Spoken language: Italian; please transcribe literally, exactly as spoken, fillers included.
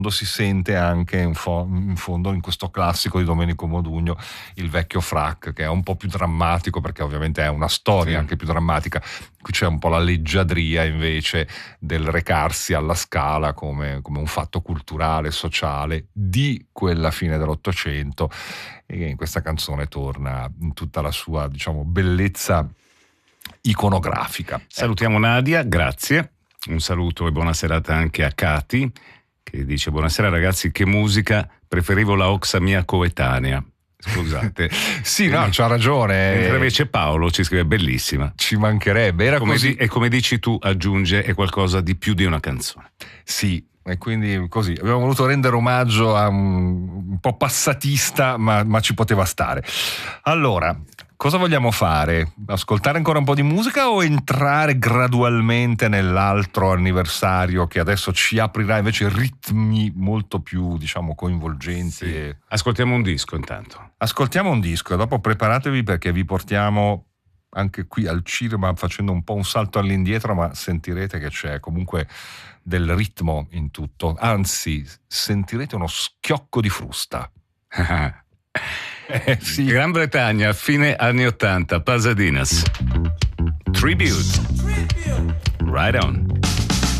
si sente anche in, fo- in fondo in questo classico di Domenico Modugno, Il vecchio frac, che è un po' più drammatico perché ovviamente è una storia, sì, anche più drammatica. Qui c'è un po' la leggiadria invece del recarsi alla Scala come, come un fatto culturale, sociale di quella fine dell'Ottocento, e che in questa canzone torna in tutta la sua, diciamo, bellezza iconografica. Salutiamo ecco. Nadia, grazie. Un saluto e buona serata anche a Cati, che dice: buonasera ragazzi, che musica, preferivo la Oxa mia coetanea. Scusate. Sì, no, c'ha ragione. Mentre invece Paolo ci scrive: bellissima. Ci mancherebbe, era come così. Di, e come dici tu, aggiunge, è qualcosa di più di una canzone. Sì, e quindi così abbiamo voluto rendere omaggio a un, un po' passatista, ma, ma ci poteva stare. Allora, cosa vogliamo fare? Ascoltare ancora un po' di musica o entrare gradualmente nell'altro anniversario che adesso ci aprirà invece ritmi molto più, diciamo, coinvolgenti? Sì. E... Ascoltiamo un disco intanto. Ascoltiamo un disco e dopo preparatevi perché vi portiamo anche qui al cinema facendo un po' un salto all'indietro, ma sentirete che c'è comunque del ritmo in tutto. Anzi, sentirete uno schiocco di frusta. Eh, sì. Gran Bretagna, fine anni ottanta, Pasadinas. Tribute. Tribute. Right on.